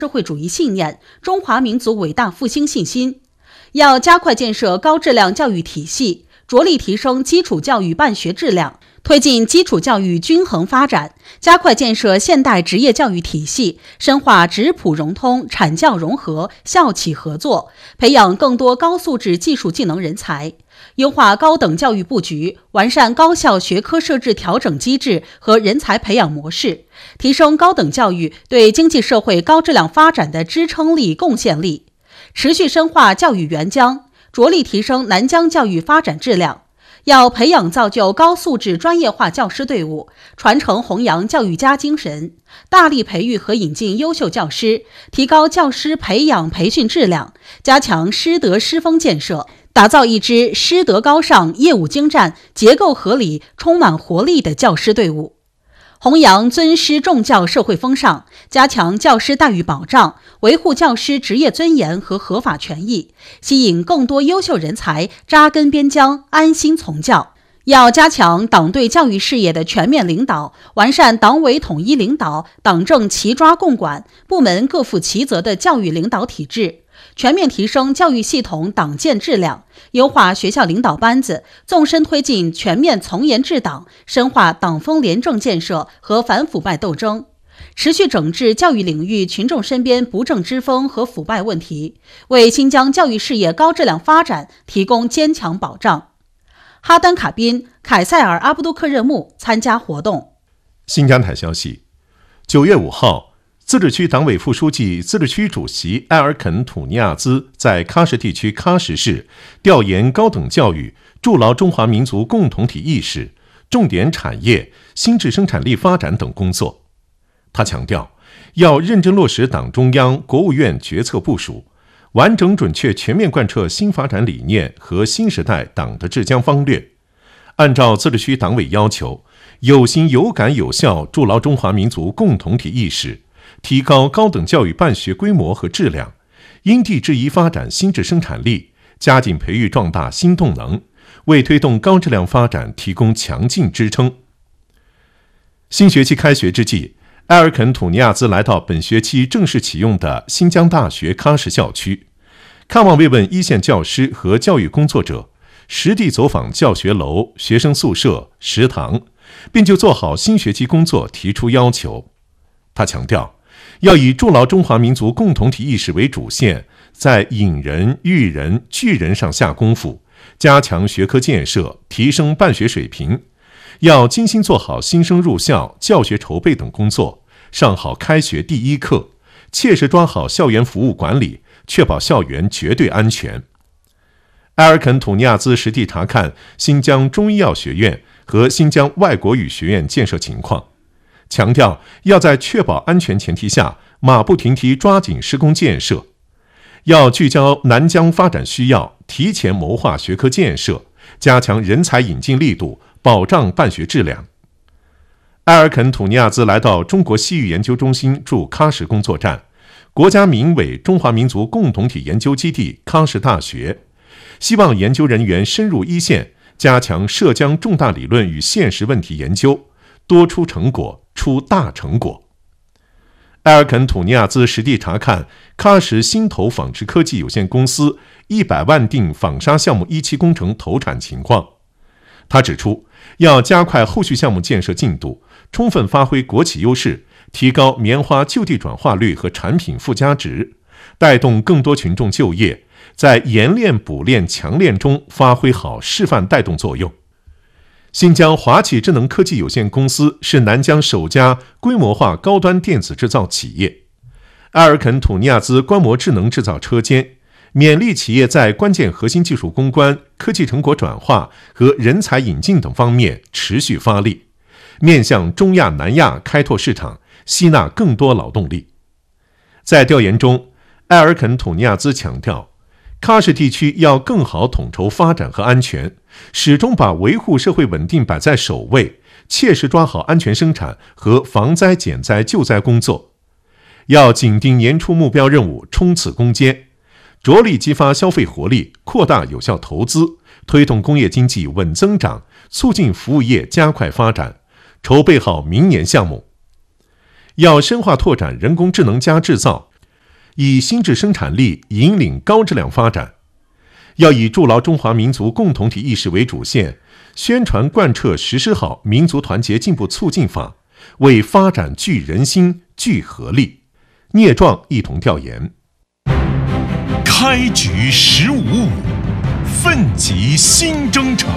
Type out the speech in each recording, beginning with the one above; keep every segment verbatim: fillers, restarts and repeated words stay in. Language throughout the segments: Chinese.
社会主义信念、中华民族伟大复兴信心。要加快建设高质量教育体系，着力提升基础教育办学质量，推进基础教育均衡发展，加快建设现代职业教育体系，深化职普融通、产教融合、校企合作，培养更多高素质技术技能人才，优化高等教育布局，完善高校学科设置调整机制和人才培养模式，提升高等教育对经济社会高质量发展的支撑力、贡献力，持续深化教育援疆，着力提升南疆教育发展质量。要培养造就高素质专业化教师队伍，传承弘扬教育家精神，大力培育和引进优秀教师，提高教师培养培训质量，加强师德师风建设，打造一支师德高尚、业务精湛、结构合理、充满活力的教师队伍。弘扬尊师重教社会风尚，加强教师待遇保障，维护教师职业尊严和合法权益，吸引更多优秀人才扎根边疆，安心从教。要加强党对教育事业的全面领导，完善党委统一领导、党政齐抓共管、部门各负其责的教育领导体制，全面提升教育系统党建质量，优化学校领导班子，纵深推进全面从严治党，深化党风廉政建设和反腐败斗争，持续整治教育领域群众身边不正之风和腐败问题，为新疆教育事业高质量发展提供坚强保障。哈丹卡宾、凯塞尔阿布杜克热木参加活动。 新疆台消息，九月五号，自治区党委副书记、自治区主席埃尔肯·土尼亚兹在喀什地区喀什市调研高等教育，筑牢中华民族共同体意识、重点产业、新质生产力发展等工作。他强调，要认真落实党中央、国务院决策部署，完整准确全面贯彻新发展理念和新时代党的治疆方略，按照自治区党委要求，有心有感有效筑牢中华民族共同体意识，提高高等教育办学规模和质量，因地制宜发展新质生产力，加紧培育壮大新动能，为推动高质量发展提供强劲支撑。新学期开学之际，埃尔肯·土尼亚兹来到本学期正式启用的新疆大学喀什校区，看望慰问一线教师和教育工作者，实地走访教学楼、学生宿舍、食堂，并就做好新学期工作提出要求。他强调，要以筑牢中华民族共同体意识为主线，在引人、育人、聚人上下功夫，加强学科建设，提升办学水平。要精心做好新生入校、教学筹备等工作，上好开学第一课，切实抓好校园服务管理，确保校园绝对安全。埃尔肯·土尼亚兹实地查看新疆中医药学院和新疆外国语学院建设情况，强调要在确保安全前提下，马不停蹄抓紧施工建设。要聚焦南疆发展需要，提前谋划学科建设，加强人才引进力度，保障办学质量。埃尔肯·土尼亚兹来到中国西域研究中心驻喀什工作站、国家民委中华民族共同体研究基地喀什大学，希望研究人员深入一线，加强涉疆重大理论与现实问题研究，多出成果，出大成果。埃尔肯·土尼亚兹实地查看喀什新投纺织科技有限公司一百万锭纺纱项目一期工程投产情况。他指出，要加快后续项目建设进度，充分发挥国企优势，提高棉花就地转化率和产品附加值，带动更多群众就业，在研炼、补炼、强炼中发挥好示范带动作用。新疆华企智能科技有限公司是南疆首家规模化高端电子制造企业。埃尔肯·土尼亚兹观摩智能制造车间，勉励企业在关键核心技术攻关、科技成果转化和人才引进等方面持续发力，面向中亚、南亚开拓市场，吸纳更多劳动力。在调研中，埃尔肯·土尼亚兹强调，喀什地区要更好统筹发展和安全，始终把维护社会稳定摆在首位，切实抓好安全生产和防灾减灾救灾工作。要紧盯年初目标任务，冲刺攻坚，着力激发消费活力，扩大有效投资，推动工业经济稳增长，促进服务业加快发展，筹备好明年项目。要深化拓展人工智能加制造， 以新质生产力引领高质量发展。要以筑牢中华民族共同体意识为主线，宣传贯彻实施好民族团结进步促进法，为发展聚人心、聚合力。聂壮一同调研。 开局十五五，奋楫新征程。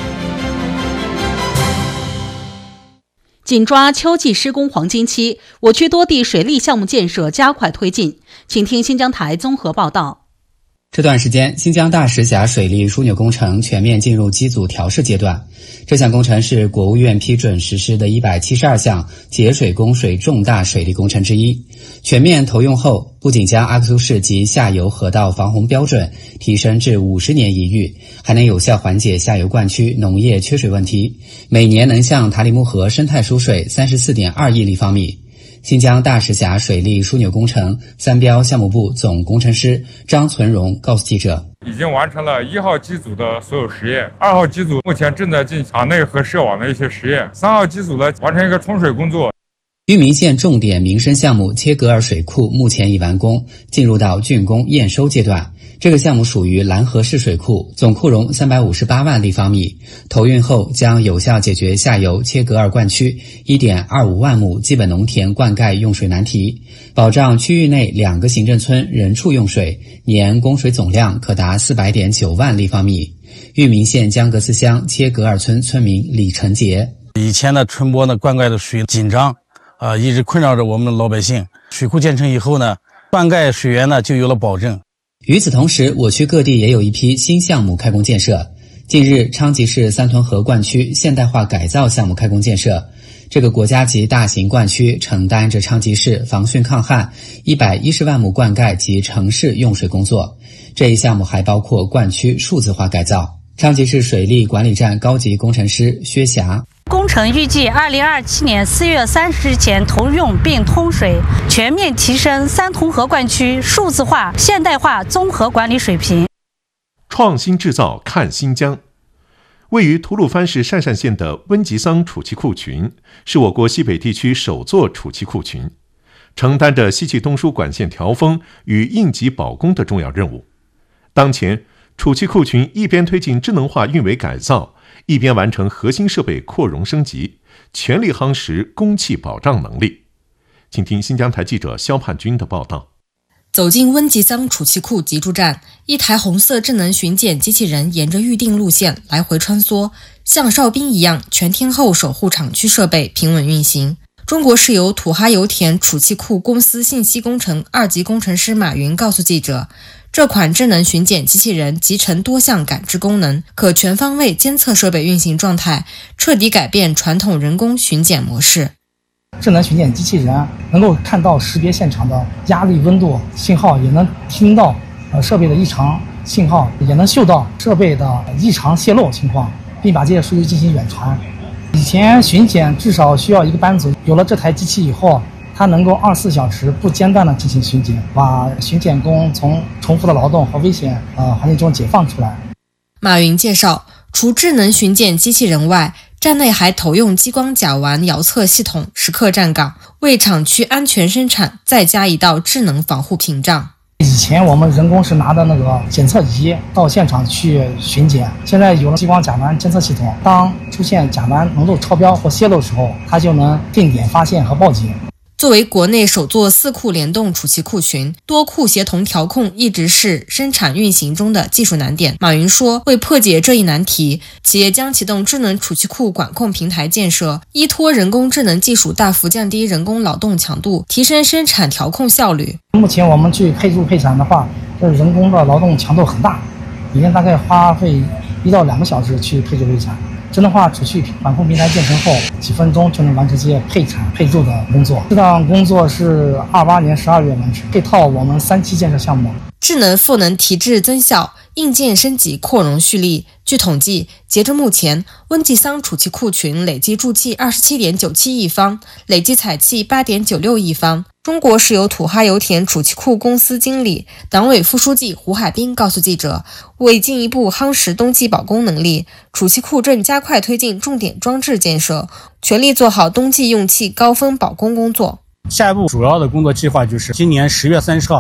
紧抓秋季施工黄金期，我区多地水利项目建设加快推进。请听新疆台综合报道。 这段时间，新疆大石峡水利枢纽工程全面进入机组调试阶段。这项工程是国务院批准实施的一百七十二项节水供水重大水利工程之一。全面投用后，不仅将阿克苏市及下游河道防洪标准提升至五十年一遇，还能有效缓解下游灌区农业缺水问题，每年能向塔里木河生态输水 三十四点二亿立方米。新疆大石峡水利枢纽工程三标项目部总工程师张存荣告诉记者， 已经完成了一号机组的所有实验，二号机组目前正在进行场内和涉网的一些实验，三号机组呢完成一个冲水工作。 玉民县重点民生项目切格尔水库目前已完工，进入到竣工验收阶段。这个项目属于蓝河市水库，总库容三百五十八万立方米，投运后将有效解决下游切格尔灌区 一点二五万亩基本农田灌溉用水难题，保障区域内两个行政村人畜用水，年供水总量可达 四百点九万立方米。玉民县江格斯乡切格尔村村民李成杰， 以前的春播呢灌溉的水紧张呃，一直困扰着我们老百姓。水库建成以后呢，灌溉水源呢就有了保证。 与此同时，我区各地也有一批新项目开工建设。近日，昌吉市三屯河灌区现代化改造项目开工建设。这个国家级大型灌区承担着昌吉市防汛抗旱一百一十万亩灌溉及城市用水工作。这一项目还包括灌区数字化改造。昌吉市水利管理站高级工程师薛霞， 工程预计二零二七年四月三十日前投用并通水，全面提升三屯河灌区数字化、现代化综合管理水平。 创新制造看新疆。位于吐鲁番市鄯善县的温吉桑储气库群是我国西北地区首座储气库群，承担着西气东输管线调峰与应急保供的重要任务。当前，储气库群一边推进智能化运维改造，一边完成核心设备扩容升级，全力夯实供气保障能力。请听新疆台记者肖盼军的报道。 走进温吉桑储气库集注站，一台红色智能巡检机器人沿着预定路线来回穿梭，像哨兵一样全天候守护厂区设备平稳运行。中国石油土哈油田储气库公司信息工程二级工程师马云告诉记者，这款智能巡检机器人集成多项感知功能，可全方位监测设备运行状态，彻底改变传统人工巡检模式。 智能巡检机器人能够看到识别现场的压力、温度信号，也能听到呃设备的异常信号，也能嗅到设备的异常泄漏情况，并把这些数据进行远传。以前巡检至少需要一个班组，有了这台机器以后，它能够二十四小时不间断地进行巡检，把巡检工从重复的劳动和危险呃环境中解放出来。 马云介绍，除智能巡检机器人外，站内还投用激光甲烷遥测系统，时刻站岗，为厂区安全生产再加一道智能防护屏障。 以前我们人工是拿的那个检测仪到现场去巡检，现在有了激光甲烷监测系统，当出现甲烷浓度超标或泄漏时候，它就能定点发现和报警。 作为国内首座四库联动储气库群，多库协同调控一直是生产运行中的技术难点。马云说，为破解这一难题，企业将启动智能储气库管控平台建设，依托人工智能技术大幅降低人工劳动强度，提升生产调控效率。 目前我们去配注配产的话，这人工的劳动强度很大，每天大概花费一到两个小时去配注配产。智能化储气管控平台建成后，几分钟就能完成这些配产配注的工作。这档工作是二八年十二月完成，配套我们三期建设项目。 智能赋能提质增效，硬件升级扩容蓄力。据统计，截至目前，温吉桑储气库群累计注气 二十七点九七亿方，累计采气 八点九六亿方。中国石油土哈油田储气库公司经理、党委副书记胡海滨告诉记者，为进一步夯实冬季保供能力，储气库正加快推进重点装置建设，全力做好冬季用气高峰保供工作。 下一步主要的工作计划就是今年十月三十号